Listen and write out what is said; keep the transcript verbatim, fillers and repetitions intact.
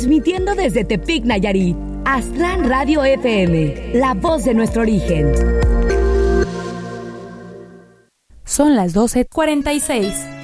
transmitiendo desde Tepic, Nayarit. Aztlán Radio F M, la voz de nuestro origen. Son las doce cuarenta y seis.